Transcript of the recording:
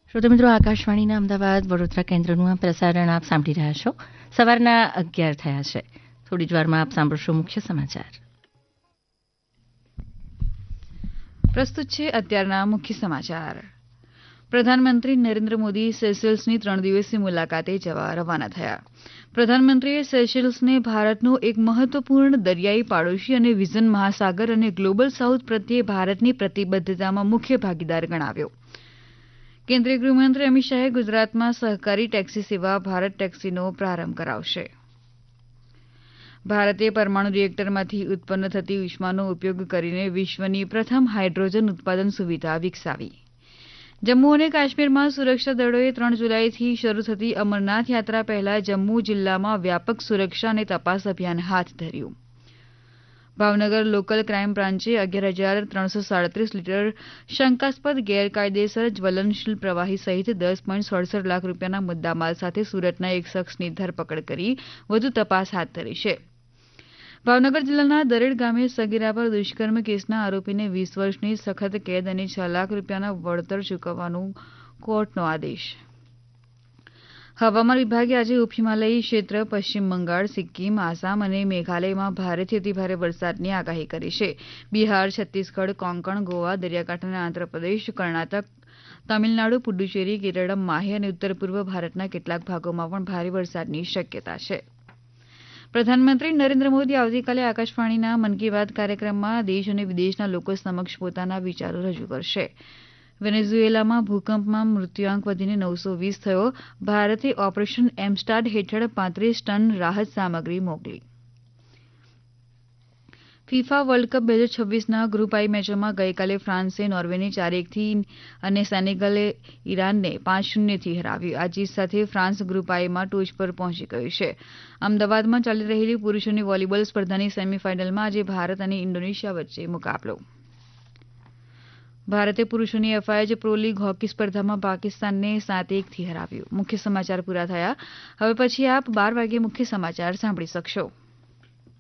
શ્રોતા મિત્રો, આકાશવાણીના અમદાવાદ વડોદરા કેન્દ્રનું આ પ્રસારણ આપ સાંભળી રહ્યા છો. સવારના 11 થયા છે. થોડી જ વારમાં આપ સાંભળશો મુખ્ય સમાચાર. પ્રસ્તુત છે અત્યારના મુખ્ય સમાચાર. પ્રધાનમંત્રી નરેન્દ્ર મોદી સેશેલ્સની 3 દિવસીય મુલાકાતે જવા રવાના થયા. પ્રધાનમંત્રીએ સેશેલ્સને ભારતનું એક મહત્વપૂર્ણ દરિયાઈ પાડોશી અને વિઝન મહાસાગર અને ગ્લોબલ સાઉથ પ્રત્યે ભારતની પ્રતિબદ્ધતામાં મુખ્ય ભાગીદાર ગણાવ્યો. કેન્દ્રીય ગૃહમંત્રી અમિત શાહે ગુજરાતમાં સહકારી ટેક્સી સેવા ભારત ટેક્સીનો પ્રારંભ કરાવશે. ભારતે પરમાણુ રિએક્ટરમાંથી ઉત્પન્ન થતી ઉષ્માનો ઉપયોગ કરીને વિશ્વની પ્રથમ હાઇડ્રોજન ઉત્પાદન સુવિધા વિકસાવી. જમ્મુ અને કાશ્મીરમાં સુરક્ષા દળોએ 3 જુલાઈથી શરૂ થતી અમરનાથ યાત્રા પહેલા જમ્મુ જિલ્લામાં વ્યાપક સુરક્ષા અને તપાસ અભિયાન હાથ ધર્યું. ભાવનગર લોકલ ક્રાઇમ બ્રાન્ચે 11,337 લીટર શંકાસ્પદ ગેરકાયદેસર જ્વલનશીલ પ્રવાહી સહિત 10.67 લાખ રૂપિયાના મુદ્દામાલ સાથે સુરતના એક શખ્સની ધરપકડ કરી વધુ તપાસ હાથ ધરી છે. ભાવનગર જિલ્લાના દરેડ ગામે સગીરા પર દુષ્કર્મ કેસના આરોપીને 20 વર્ષની સખત કેદ અને 6 લાખ રૂપિયાના વળતર ચૂકવવાનો કોર્ટનો આદેશ. હવામાન વિભાગે આજે ઉપ હિમાલયી ક્ષેત્ર, પશ્ચિમ બંગાળ, સિક્કિમ, આસામ અને મેઘાલયમાં ભારેથી અતિભારે વરસાદની આગાહી કરી છે. બિહાર, છત્તીસગઢ, કોંકણ, ગોવા, દરિયાકાંઠાના આંધ્રપ્રદેશ, કર્ણાટક, તમિલનાડુ, પુડુચેરી, કેરળ, માહે અને ઉત્તર પૂર્વ ભારતના કેટલાક ભાગોમાં પણ ભારે વરસાદની શક્યતા છે. પ્રધાનમંત્રી નરેન્દ્ર મોદી આવતીકાલે આકાશવાણીના મન કી બાત કાર્યક્રમમાં દેશ અને વિદેશના લોકો સમક્ષ પોતાના વિચારો રજૂ કરશે. વેનેઝુએલામાં ભૂકંપમાં મૃત્યુઆંક વધીને 920 થયો. ભારતે ઓપરેશન એમસ્ટાર્ટ હેઠળ 35 ટન રાહત સામગ્રી મોકલી. ફિફા વર્લ્ડ કપ 2026ના ગ્રુપ આઈ મેચોમાં ગઈકાલે ફ્રાન્સે નોર્વેને 4-1 અને સેનેગલે ઈરાનને 5-0થી હરાવ્યું. આ જીત સાથે ફ્રાન્સ ગ્રુપ આઈમાં ટોચ પર પહોંચી ગયું છે. અમદાવાદમાં ચાલી રહેલી પુરૂષોની વોલીબોલ સ્પર્ધાની સેમીફાઇનલમાં આજે ભારત અને ઇન્ડોનેશિયા વચ્ચે મુકાબલો. ભારતે પુરૂષોની એફઆઇએચ પ્રો લીગ હોકી સ્પર્ધામાં પાકિસ્તાનને 7-1થી હરાવ્યું. મુખ્ય સમાચાર પૂરા થયા. હવે પછી આપ 12 વાગે મુખ્ય સમાચાર સાંભળી શકશો.